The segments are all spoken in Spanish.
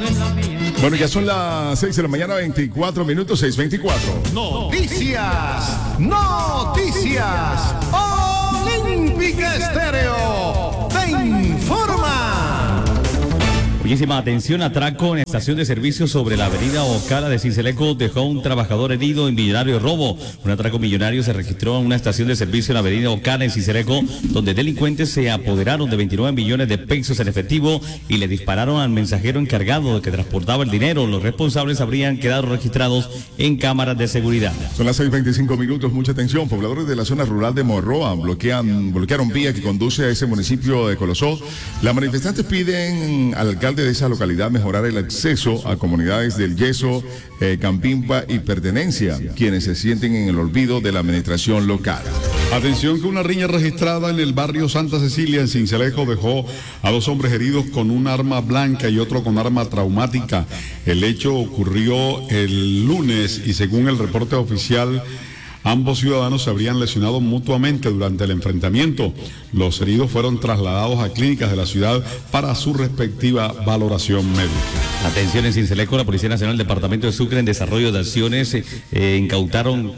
Bueno, ya son las 6 de la mañana, 24 minutos, 6:24. Noticias. Olímpica Estéreo te informa. Muchísima atención, atraco en estación de servicio sobre la avenida Ocala de Sincelejo dejó un trabajador herido en millonario robo. Un atraco millonario se registró en una estación de servicio en la avenida Ocala en Sincelejo, donde delincuentes se apoderaron de 29 millones de pesos en efectivo y le dispararon al mensajero encargado de que transportaba el dinero. Los responsables habrían quedado registrados en cámaras de seguridad. Son las 6:25 minutos, mucha atención. Pobladores de la zona rural de Morroa bloquearon vía que conduce a ese municipio de Colosó. Las manifestantes piden al alcalde de esa localidad mejorar el acceso a comunidades del Yeso, Campimpa y Pertenencia, quienes se sienten en el olvido de la administración local. Atención que una riña registrada en el barrio Santa Cecilia en Sincelejo dejó a 2 hombres heridos con un arma blanca y otro con arma traumática. El hecho ocurrió el lunes y según el reporte oficial, ambos ciudadanos se habrían lesionado mutuamente durante el enfrentamiento. Los heridos fueron trasladados a clínicas de la ciudad para su respectiva valoración médica. Atención en Sincelejo, la Policía Nacional del Departamento de Sucre en desarrollo de acciones incautaron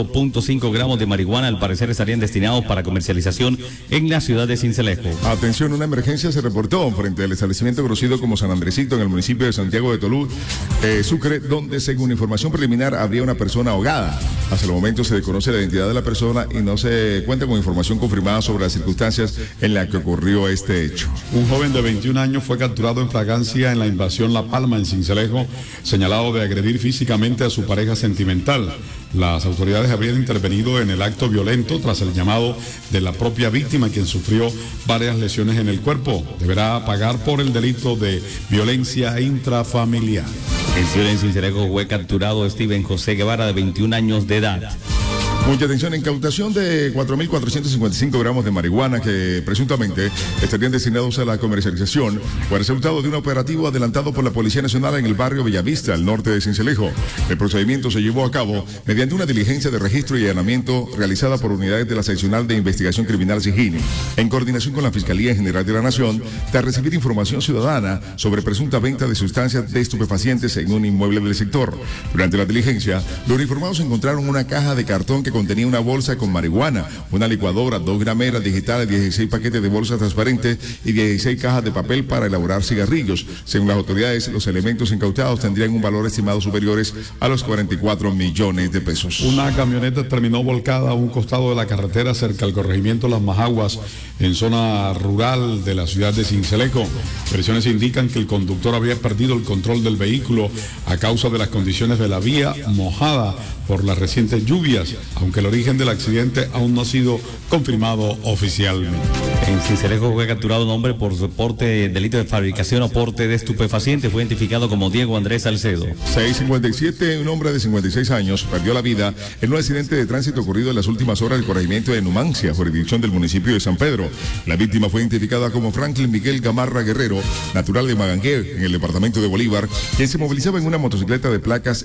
4.5 gramos de marihuana, al parecer estarían destinados para comercialización en la ciudad de Sincelejo. Atención, una emergencia se reportó frente al establecimiento conocido como San Andresito en el municipio de Santiago de Tolú, Sucre, donde según información preliminar habría una persona ahogada. Hasta el momento se desconoce la identidad de la persona y no se cuenta con información confirmada sobre las circunstancias en las que ocurrió este hecho. Un joven de 21 años fue capturado en flagrancia en la invasión La Palma en Sincelejo, señalado de agredir físicamente a su pareja sentimental. Las autoridades habrían intervenido en el acto violento tras el llamado de la propia víctima, quien sufrió varias lesiones en el cuerpo. Deberá pagar por el delito de violencia intrafamiliar. En Sincelejo fue capturado Steven José Guevara, de 21 años de edad. Mucha atención, incautación de 4.455 gramos de marihuana que presuntamente estarían destinados a la comercialización fue resultado de un operativo adelantado por la Policía Nacional en el barrio Bellavista, al norte de Sincelejo. El procedimiento se llevó a cabo mediante una diligencia de registro y allanamiento realizada por unidades de la Seccional de Investigación Criminal SIGINI, en coordinación con la Fiscalía General de la Nación, tras recibir información ciudadana sobre presunta venta de sustancias de estupefacientes en un inmueble del sector. Durante la diligencia, los uniformados encontraron una caja de cartón que contenía una bolsa con marihuana, una licuadora, 2 grameras digitales, 16 paquetes de bolsas transparentes y 16 cajas de papel para elaborar cigarrillos. Según las autoridades, los elementos incautados tendrían un valor estimado superiores a los 44 millones de pesos. Una camioneta terminó volcada a un costado de la carretera cerca al corregimiento Las Majaguas, en zona rural de la ciudad de Sincelejo. Versiones indican que el conductor había perdido el control del vehículo a causa de las condiciones de la vía mojada por las recientes lluvias, aunque el origen del accidente aún no ha sido confirmado oficialmente. En Sincelejo fue capturado un hombre por delito de fabricación o porte de estupefacientes. Fue identificado como Diego Andrés Salcedo. 6:57, un hombre de 56 años perdió la vida en un accidente de tránsito ocurrido en las últimas horas del corregimiento de Numancia, jurisdicción del municipio de San Pedro. La víctima fue identificada como Franklin Miguel Gamarra Guerrero, natural de Magangué, en el departamento de Bolívar, quien se movilizaba en una motocicleta de placas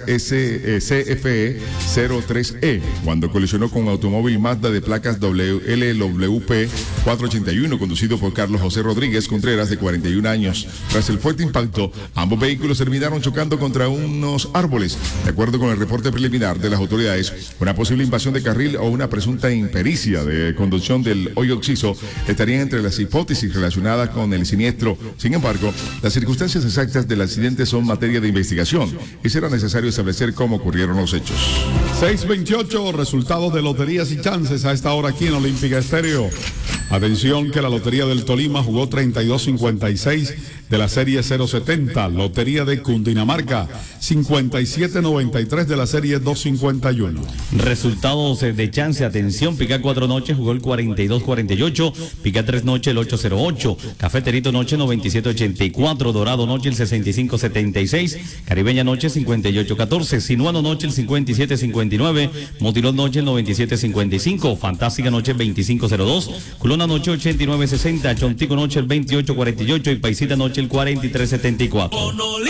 CFE 03E, cuando colisionó con un automóvil Mazda de placas LWP 481, conducido por Carlos José Rodríguez Contreras, de 41 años. Tras el fuerte impacto, ambos vehículos terminaron chocando contra unos árboles. De acuerdo con el reporte preliminar de las autoridades, una posible invasión de carril o una presunta impericia de conducción del hoyo oxiso estarían entre las hipótesis relacionadas con el siniestro. Sin embargo, las circunstancias exactas del accidente son materia de investigación y será necesario establecer cómo ocurrieron los hechos. 6:28, resultados de loterías y chances a esta hora aquí en Olímpica Estéreo. Atención que la Lotería del Tolima jugó 32.56 de la serie 070, Lotería de Cundinamarca 57.93 de la serie 251. Resultados de chance, atención, Pica 4 noches jugó el 42.48, Pica 3 noches el 8.08, Cafeterito noche 97.84, Dorado noche el 65.76, Caribeña noche 58.14, Sinuano noche el 57.59, Motilón noche el 97.55, Fantástica noche 25.02, Culona noche 89.60, Chontico noche el 28.48 y Paisita noche el 43.74.